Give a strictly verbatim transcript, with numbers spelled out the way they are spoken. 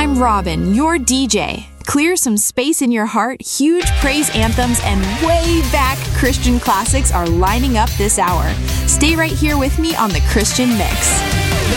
I'm Robin, your D J. Clear some space in your heart, huge praise anthems, and way back Christian classics are lining up this hour. Stay right here with me on the Christian Mix.